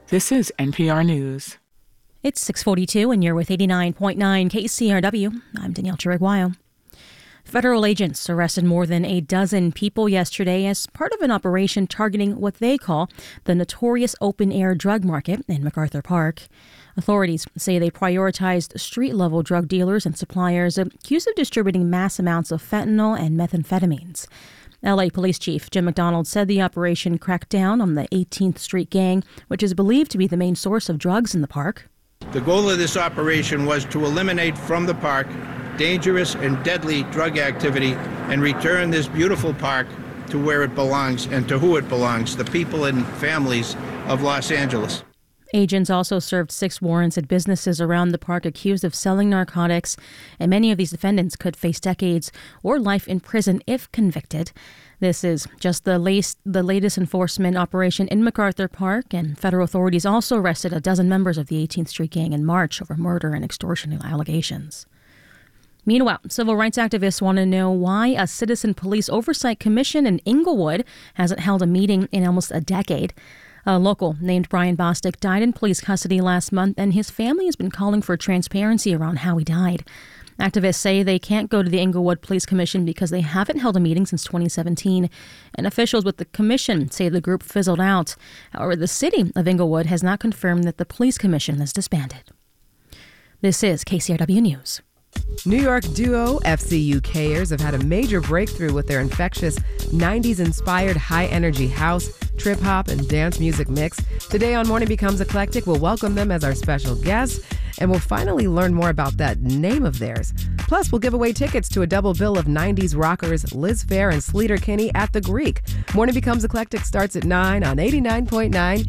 This is NPR News. It's 6:42 and you're with 89.9 KCRW. I'm Danielle Chiriguayo. Federal agents arrested more than a dozen people yesterday as part of an operation targeting what they call the notorious open-air drug market in MacArthur Park. Authorities say they prioritized street-level drug dealers and suppliers accused of distributing mass amounts of fentanyl and methamphetamines. L.A. Police Chief Jim McDonald said the operation cracked down on the 18th Street Gang, which is believed to be the main source of drugs in the park. The goal of this operation was to eliminate from the park dangerous and deadly drug activity and return this beautiful park to where it belongs and to who it belongs, the people and families of Los Angeles. Agents also served 6 warrants at businesses around the park accused of selling narcotics, and many of these defendants could face decades or life in prison if convicted. This is just the latest enforcement operation in MacArthur Park, and federal authorities also arrested a dozen members of the 18th Street Gang in March over murder and extortion allegations. Meanwhile, civil rights activists want to know why a citizen police oversight commission in Inglewood hasn't held a meeting in almost a decade. A local named Brian Bostic died in police custody last month, and his family has been calling for transparency around how he died. Activists say they can't go to the Inglewood Police Commission because they haven't held a meeting since 2017, and officials with the commission say the group fizzled out. However, the city of Inglewood has not confirmed that the police commission is disbanded. This is KCRW News. New York duo FCUKers have had a major breakthrough with their infectious 90s-inspired high-energy house, trip-hop, and dance music mix. Today on Morning Becomes Eclectic, we'll welcome them as our special guests, and we'll finally learn more about that name of theirs. Plus, we'll give away tickets to a double bill of 90s rockers Liz Phair and Sleater Kinney at the Greek. Morning Becomes Eclectic starts at 9 on 89.9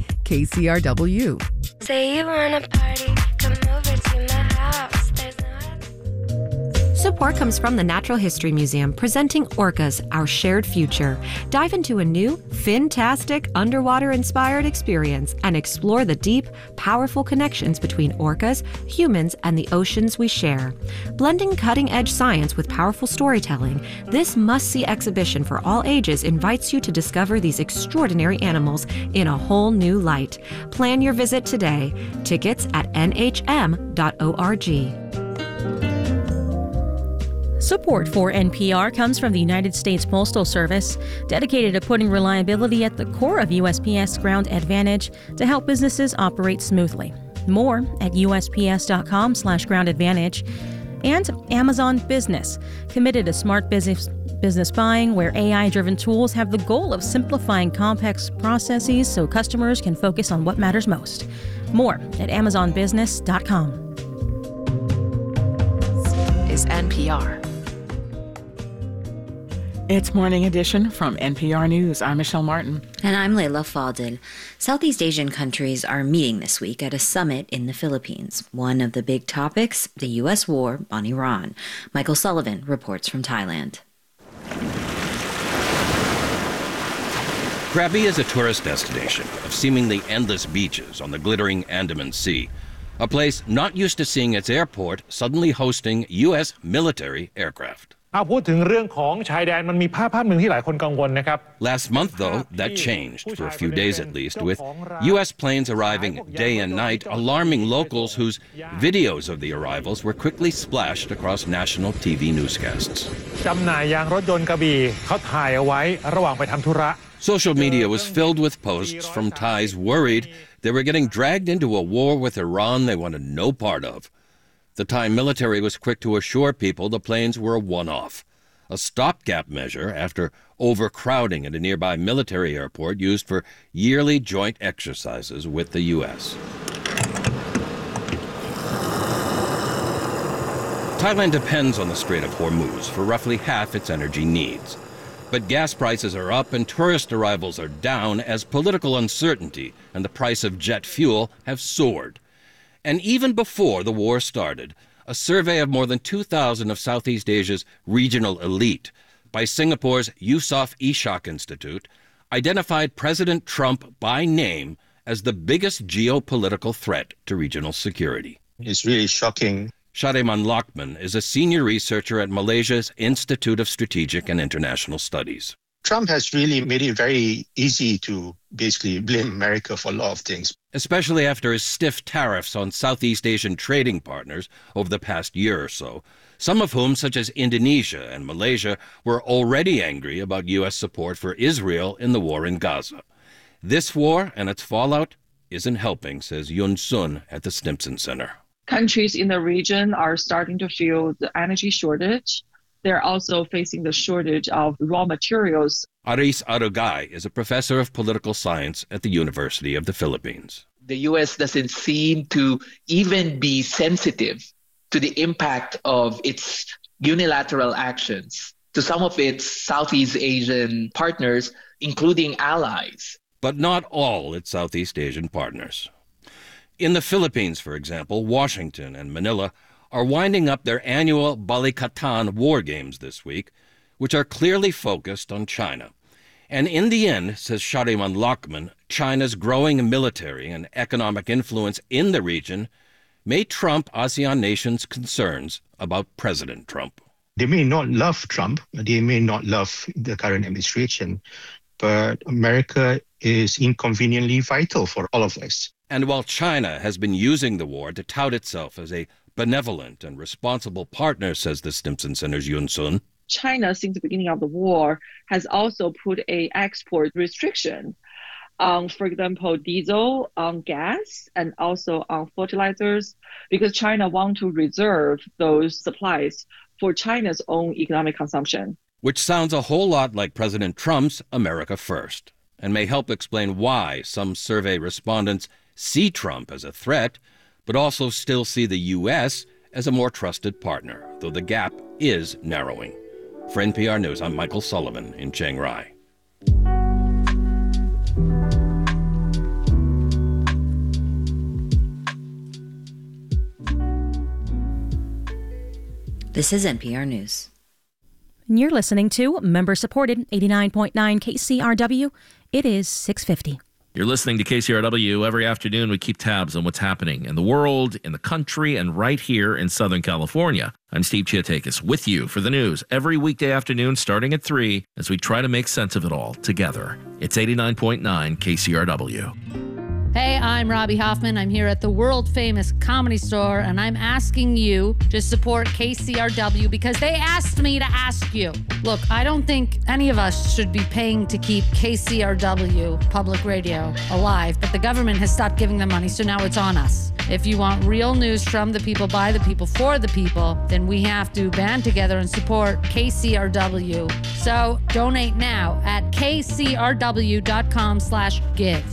KCRW. Say you wanna party, come over to my house. Support comes from the Natural History Museum, presenting Orcas, Our Shared Future. Dive into a new, fantastic, underwater-inspired experience and explore the deep, powerful connections between orcas, humans, and the oceans we share. Blending cutting-edge science with powerful storytelling, this must-see exhibition for all ages invites you to discover these extraordinary animals in a whole new light. Plan your visit today. Tickets at nhm.org. Support for NPR comes from the United States Postal Service, dedicated to putting reliability at the core of USPS Ground Advantage to help businesses operate smoothly. More at USPS.com/Ground Advantage. And Amazon Business, committed to smart business buying, where AI-driven tools have the goal of simplifying complex processes so customers can focus on what matters most. More at AmazonBusiness.com. Is NPR. It's Morning Edition from NPR News. I'm Michelle Martin. And I'm Leila Fadel. Southeast Asian countries are meeting this week at a summit in the Philippines. One of the big topics, the U.S. war on Iran. Michael Sullivan reports from Thailand. Krabi is a tourist destination of seemingly endless beaches on the glittering Andaman Sea. A place not used to seeing its airport suddenly hosting U.S. military aircraft. Last month, though, that changed, for a few days at least, with U.S. planes arriving day and night, alarming locals whose videos of the arrivals were quickly splashed across national TV newscasts. Social media was filled with posts from Thais worried they were getting dragged into a war with Iran they wanted no part of. The Thai military was quick to assure people the planes were a one-off, a stopgap measure after overcrowding at a nearby military airport used for yearly joint exercises with the U.S. Thailand depends on the Strait of Hormuz for roughly half its energy needs. But gas prices are up and tourist arrivals are down as political uncertainty and the price of jet fuel have soared. And even before the war started, a survey of more than 2,000 of Southeast Asia's regional elite by Singapore's Yusof Ishak Institute identified President Trump by name as the biggest geopolitical threat to regional security. It's really shocking. Shariman Lakman is a senior researcher at Malaysia's Institute of Strategic and International Studies. Trump has really made it very easy to basically blame America for a lot of things. Especially after his stiff tariffs on Southeast Asian trading partners over the past year or so, some of whom, such as Indonesia and Malaysia, were already angry about U.S. support for Israel in the war in Gaza. This war and its fallout isn't helping, says Yun Sun at the Stimson Center. Countries in the region are starting to feel the energy shortage. They're also facing the shortage of raw materials. Aris Arugay is a professor of political science at the University of the Philippines. The U.S. doesn't seem to even be sensitive to the impact of its unilateral actions to some of its Southeast Asian partners, including allies. But not all its Southeast Asian partners. In the Philippines, for example, Washington and Manila are winding up their annual Balikatan War Games this week, which are clearly focused on China. And in the end, says Shariman Lockman, China's growing military and economic influence in the region may trump ASEAN nations' concerns about President Trump. They may not love Trump, they may not love the current administration, but America is inconveniently vital for all of us. And while China has been using the war to tout itself as a benevolent and responsible partner, says the Stimson Center's Yun Sun, China, since the beginning of the war, has also put an export restriction on, for example, diesel, on gas, and also on fertilizers, because China wants to reserve those supplies for China's own economic consumption. Which sounds a whole lot like President Trump's America First, and may help explain why some survey respondents see Trump as a threat, but also still see the U.S. as a more trusted partner, though the gap is narrowing. For NPR News, I'm Michael Sullivan in Chiang Rai. This is NPR News. And you're listening to member-supported 89.9 KCRW. It is 6:50. You're listening to KCRW. Every afternoon, we keep tabs on what's happening in the world, in the country, and right here in Southern California. I'm Steve Chiatakis with you for the news every weekday afternoon starting at 3 as we try to make sense of it all together. It's 89.9 KCRW. Hey, I'm Robbie Hoffman. I'm here at the world-famous Comedy Store, and I'm asking you to support KCRW because they asked me to ask you. Look, I don't think any of us should be paying to keep KCRW, public radio, alive, but the government has stopped giving them money, so now it's on us. If you want real news from the people, by the people, for the people, then we have to band together and support KCRW. So donate now at kcrw.com/give.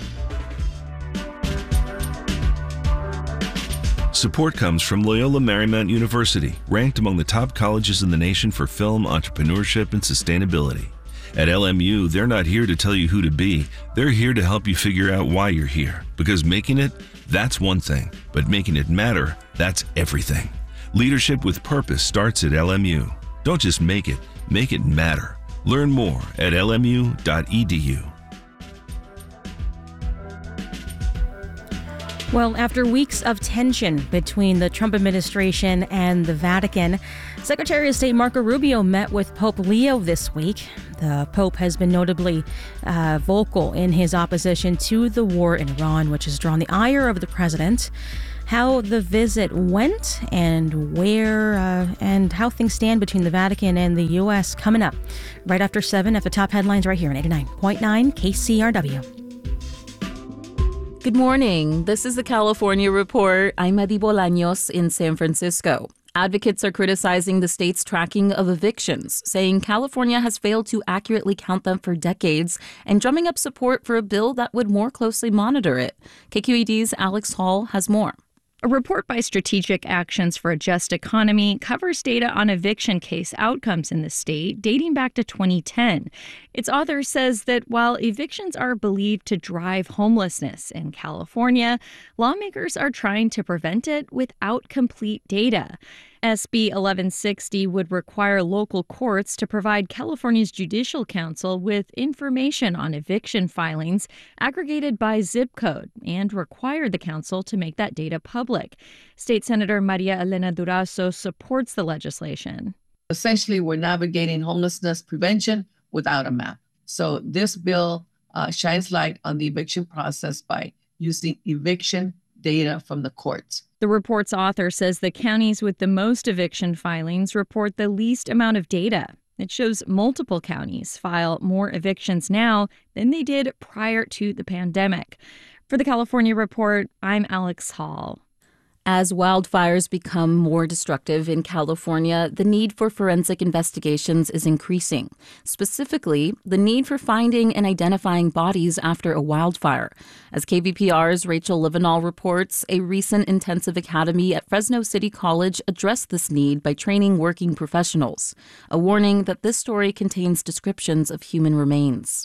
Support comes from Loyola Marymount University, ranked among the top colleges in the nation for film, entrepreneurship, and sustainability. At LMU, they're not here to tell you who to be. They're here to help you figure out why you're here. Because making it, that's one thing. But making it matter, that's everything. Leadership with purpose starts at LMU. Don't just make it matter. Learn more at lmu.edu. Well, after weeks of tension between the Trump administration and the Vatican, Secretary of State Marco Rubio met with Pope Leo this week. The Pope has been notably vocal in his opposition to the war in Iran, which has drawn the ire of the president. How the visit went and where and how things stand between the Vatican and the U.S. coming up right after 7 at the top headlines right here on 89.9 KCRW. Good morning. This is the California Report. I'm Adi Bolaños in San Francisco. Advocates are criticizing the state's tracking of evictions, saying California has failed to accurately count them for decades and drumming up support for a bill that would more closely monitor it. KQED's Alex Hall has more. A report by Strategic Actions for a Just Economy covers data on eviction case outcomes in the state dating back to 2010. Its author says that while evictions are believed to drive homelessness in California, lawmakers are trying to prevent it without complete data. SB 1160 would require local courts to provide California's Judicial Council with information on eviction filings aggregated by zip code and require the council to make that data public. State Senator Maria Elena Durazo supports the legislation. Essentially, we're navigating homelessness prevention without a map. So this bill shines light on the eviction process by using eviction data from the courts. The report's author says the counties with the most eviction filings report the least amount of data. It shows multiple counties file more evictions now than they did prior to the pandemic. For the California Report, I'm Alex Hall. As wildfires become more destructive in California, the need for forensic investigations is increasing. Specifically, the need for finding and identifying bodies after a wildfire. As KVPR's Rachel Livenall reports, a recent intensive academy at Fresno City College addressed this need by training working professionals. A warning that this story contains descriptions of human remains.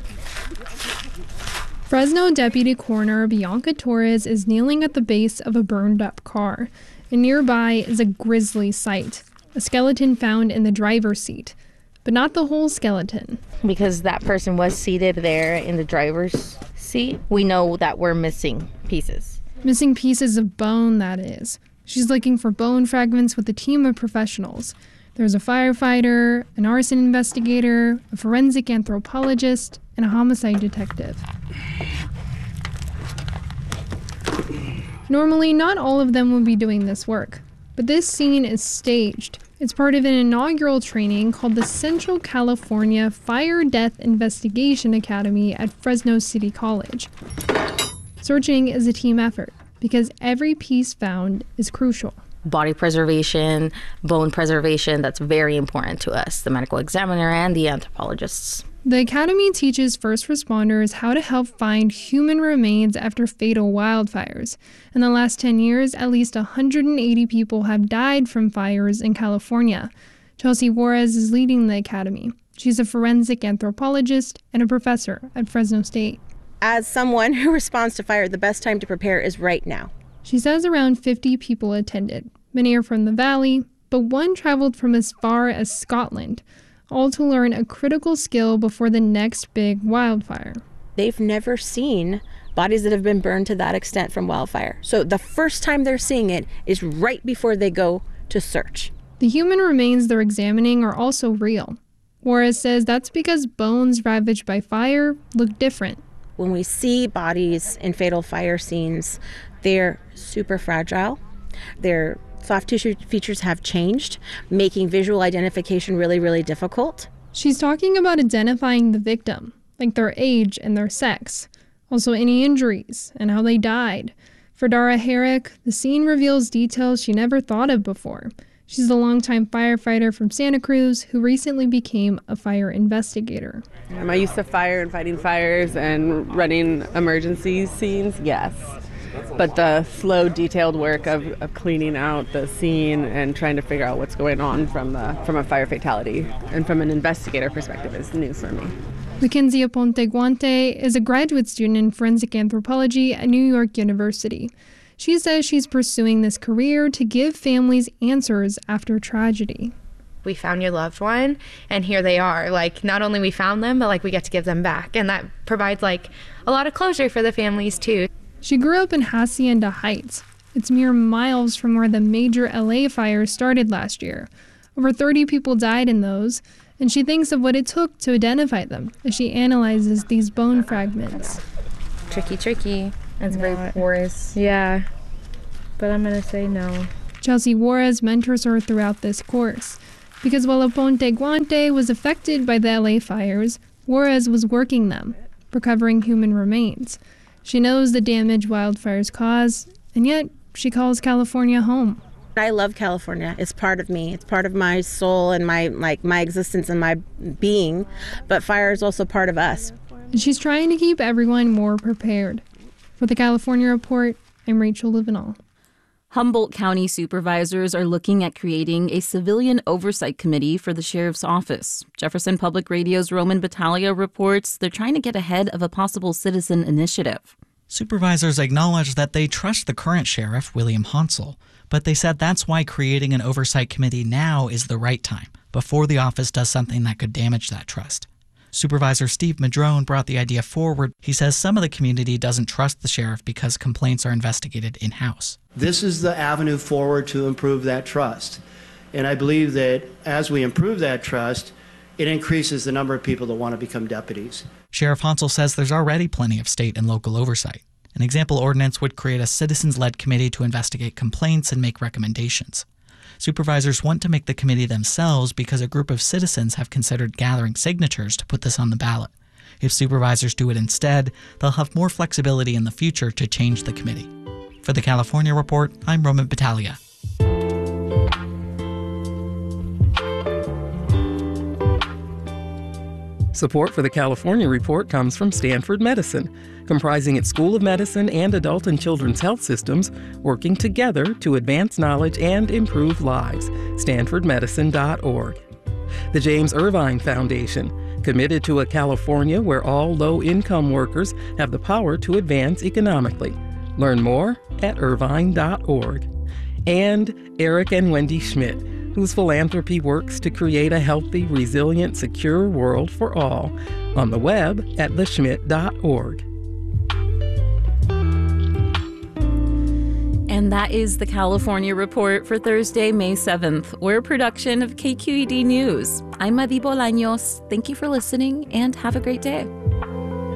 Fresno Deputy Coroner Bianca Torres is kneeling at the base of a burned-up car, and nearby is a grisly sight, a skeleton found in the driver's seat, but not the whole skeleton. Because that person was seated there in the driver's seat, we know that we're missing pieces. Missing pieces of bone, that is. She's looking for bone fragments with a team of professionals. There's a firefighter, an arson investigator, a forensic anthropologist, and a homicide detective. Normally, not all of them would be doing this work, but this scene is staged. It's part of an inaugural training called the Central California Fire Death Investigation Academy at Fresno City College. Searching is a team effort because every piece found is crucial. Body preservation, bone preservation, that's very important to us, the medical examiner and the anthropologists. The academy teaches first responders how to help find human remains after fatal wildfires. In the last 10 years, at least 180 people have died from fires in California. Chelsea Juarez is leading the academy. She's a forensic anthropologist and a professor at Fresno State. As someone who responds to fire, the best time to prepare is right now. She says around 50 people attended. Many are from the Valley, but one traveled from as far as Scotland, all to learn a critical skill before the next big wildfire. They've never seen bodies that have been burned to that extent from wildfire. So the first time they're seeing it is right before they go to search. The human remains they're examining are also real. Juarez says that's because bones ravaged by fire look different. When we see bodies in fatal fire scenes, they're super fragile. Their soft tissue features have changed, making visual identification really, really difficult. She's talking about identifying the victim, like their age and their sex, also any injuries and how they died. For Dara Herrick, the scene reveals details she never thought of before. She's a longtime firefighter from Santa Cruz who recently became a fire investigator. Am I used to fire and fighting fires and running emergency scenes? Yes. But the slow, detailed work of cleaning out the scene and trying to figure out what's going on from a fire fatality and from an investigator perspective is new for me. Mackenzie Aponte Guante is a graduate student in forensic anthropology at New York University. She says she's pursuing this career to give families answers after tragedy. We found your loved one, and here they are. Like, not only we found them, but we get to give them back. And that provides a lot of closure for the families too. She grew up in Hacienda Heights. It's mere miles from where the major LA fires started last year. Over 30 people died in those, and she thinks of what it took to identify them as she analyzes these bone fragments. Tricky. It's very porous. Yeah, but I'm going to say no. Chelsea Juarez mentors her throughout this course. Because while Aponte Guante was affected by the LA fires, Juarez was working them, recovering human remains. She knows the damage wildfires cause, and yet she calls California home. I love California. It's part of me. It's part of my soul and my existence and my being. But fire is also part of us. And she's trying to keep everyone more prepared. For the California Report, I'm Rachel Livenall. Humboldt County supervisors are looking at creating a civilian oversight committee for the sheriff's office. Jefferson Public Radio's Roman Battaglia reports they're trying to get ahead of a possible citizen initiative. Supervisors acknowledged that they trust the current sheriff, William Hansel, but they said that's why creating an oversight committee now is the right time, before the office does something that could damage that trust. Supervisor Steve Madrone brought the idea forward. He says some of the community doesn't trust the sheriff because complaints are investigated in-house. This is the avenue forward to improve that trust. And I believe that as we improve that trust, it increases the number of people that want to become deputies. Sheriff Hansel says there's already plenty of state and local oversight. An example ordinance would create a citizens-led committee to investigate complaints and make recommendations. Supervisors want to make the committee themselves because a group of citizens have considered gathering signatures to put this on the ballot. If supervisors do it instead, they'll have more flexibility in the future to change the committee. For the California Report, I'm Roman Battaglia. Support for the California Report comes from Stanford Medicine, comprising its School of Medicine and adult and children's health systems, working together to advance knowledge and improve lives. StanfordMedicine.org. The James Irvine Foundation, committed to a California where all low-income workers have the power to advance economically. Learn more at irvine.org. And Eric and Wendy Schmidt, whose philanthropy works to create a healthy, resilient, secure world for all, on the web at theschmidt.org. And that is the California Report for Thursday, May 7th. We're a production of KQED News. I'm Madi Bolaños. Thank you for listening and have a great day.